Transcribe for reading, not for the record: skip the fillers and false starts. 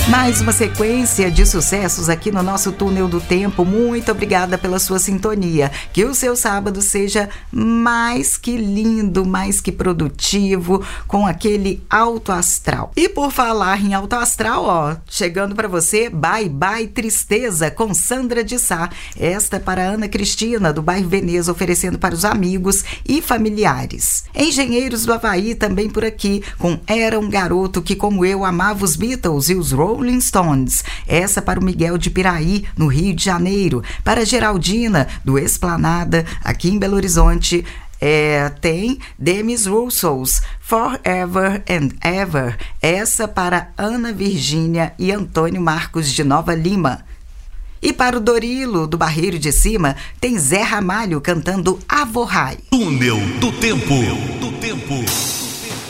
Mais uma sequência de sucessos aqui no nosso Túnel do Tempo. Muito obrigada pela sua sintonia. Que o seu sábado seja mais que lindo, mais que produtivo, com aquele alto astral. E por falar em alto astral, ó, chegando para você, Bye Bye Tristeza, com Sandra de Sá. Esta é para Ana Cristina, do bairro Veneza, oferecendo para os amigos e familiares. Engenheiros do Havaí, também por aqui, com Era um Garoto que, como eu, amava os Beatles e os Rolling Stones. Essa para o Miguel de Piraí, no Rio de Janeiro. Para Geraldina, do Esplanada, aqui em Belo Horizonte. Tem Demis Russos, Forever and Ever. Essa para Ana Virgínia e Antônio Marcos de Nova Lima. E para o Dorilo, do Barreiro de Cima, tem Zé Ramalho cantando Avorrai. Túnel do Tempo.